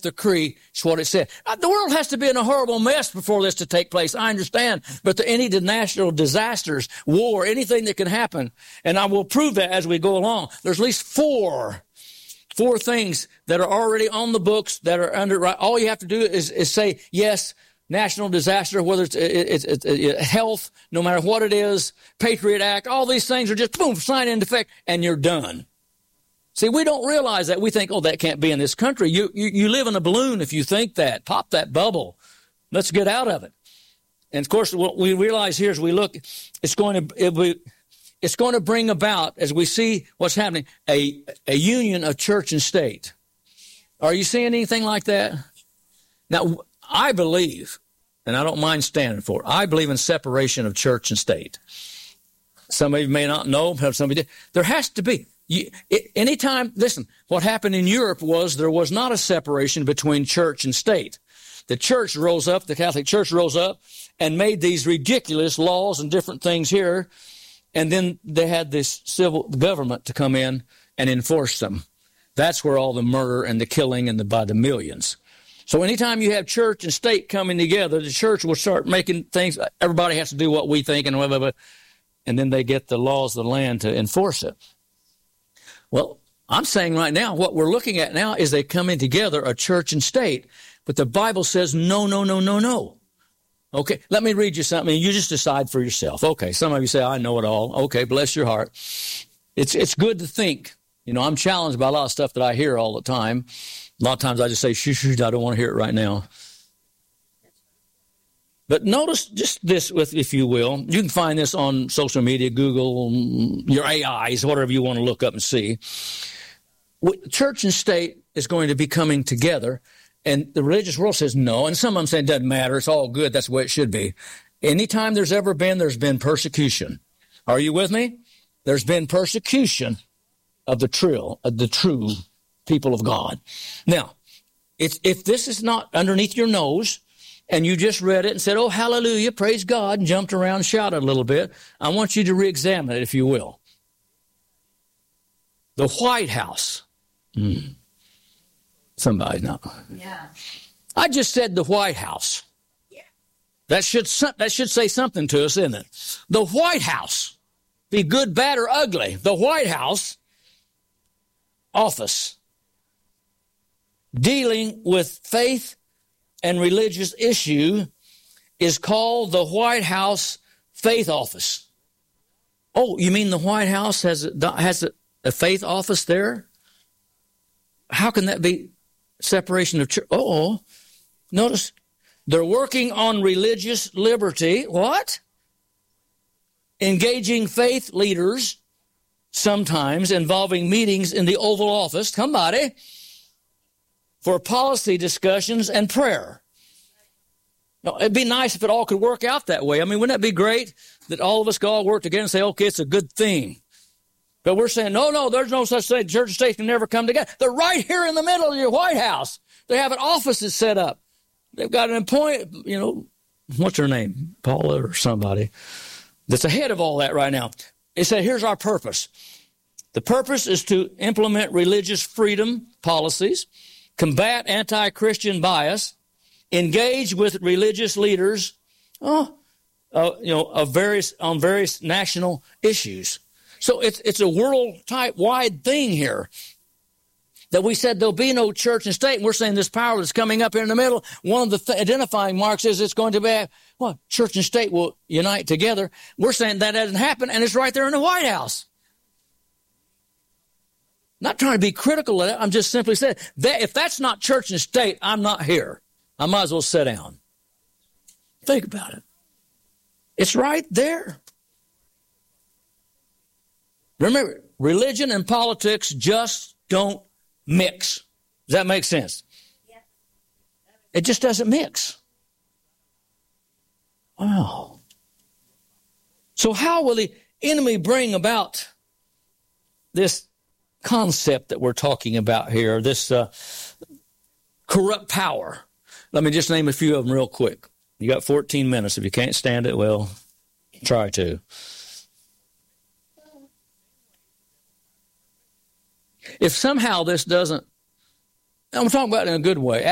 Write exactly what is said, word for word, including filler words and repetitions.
death decree. It's what it said. Uh, the world has to be in a horrible mess before this to take place. I understand. But the, any national disasters, war, anything that can happen, and I will prove that as we go along. There's at least four, four things that are already on the books that are under, right. All you have to do is, is say, yes, national disaster, whether it's, it's, it's, it's health, no matter what it is, Patriot Act, all these things are just, boom, sign into effect, and you're done. See, we don't realize that. We think, oh, that can't be in this country. You, you, you live in a balloon if you think that. Pop that bubble. Let's get out of it. And, of course, what we realize here as we look, it's going to, it we, it's going to bring about, as we see what's happening, a, a union of church and state. Are you seeing anything like that? Now, I believe, and I don't mind standing for it, I believe in separation of church and state. Some of you may not know, some of you did. There has to be. You, it, anytime, listen, what happened in Europe was there was not a separation between church and state. The church rose up, the Catholic Church rose up and made these ridiculous laws and different things here, and then they had this civil government to come in and enforce them. That's where all the murder and the killing and the by the millions. So anytime you have church and state coming together, the church will start making things, everybody has to do what we think, and blah, blah, blah, and then they get the laws of the land to enforce it. Well, I'm saying right now, what we're looking at now is they coming together, a church and state, but the Bible says no, no, no, no, no. Okay, let me read you something, and you just decide for yourself. Okay, some of you say, I know it all. Okay, bless your heart. It's, it's good to think. You know, I'm challenged by a lot of stuff that I hear all the time. A lot of times I just say, shh, shh, I don't want to hear it right now. But notice just this, with, if you will. You can find this on social media, Google, your A Is, whatever you want to look up and see. Church and state is going to be coming together, and the religious world says no, and some of them say it doesn't matter, it's all good, that's the way it should be. Anytime there's ever been, there's been persecution. Are you with me? There's been persecution of the true, of the true people of God. Now, if, if this is not underneath your nose, and you just read it and said, oh, hallelujah, praise God, and jumped around and shouted a little bit, I want you to re-examine it, if you will. The White House. Mm. Somebody know. Yeah. I just said the White House. Yeah. That should, that should say something to us, isn't it? The White House. Be good, bad, or ugly. The White House office dealing with faith and religious issue is called the White House Faith Office. Oh, you mean the White House has a, has a, a faith office there? How can that be separation of church? Oh, notice they're working on religious liberty. What? Engaging faith leaders, sometimes involving meetings in the Oval Office. Somebody. For policy discussions and prayer. Now, it'd be nice if it all could work out that way. I mean, wouldn't that be great that all of us could all work together and say, okay, it's a good thing. But we're saying, no, no, there's no such thing. Church and state can never come together. They're right here in the middle of your White House. They have an offices set up. They've got an appointment, you know, what's her name? Paula or somebody that's ahead of all that right now. They said, here's our purpose. The purpose is to implement religious freedom policies, combat anti-Christian bias, engage with religious leaders, oh, uh, you know, of various on various national issues. So it's it's a world type wide thing here. That we said there'll be no church and state, and we're saying this power that's coming up here in the middle. One of the th- identifying marks is it's going to be well, church and state will unite together. We're saying that doesn't happen, and it's right there in the White House. Not trying to be critical of that. I'm just simply saying that if that's not church and state, I'm not here. I might as well sit down. Think about it. It's right there. Remember, religion and politics just don't mix. Does that make sense? Yeah. It just doesn't mix. Wow. So how will the enemy bring about this concept that we're talking about here, this uh, corrupt power? Let me just name a few of them real quick. You got fourteen minutes. If you can't stand it, well, try to. If somehow this doesn't, I'm talking about it in a good way,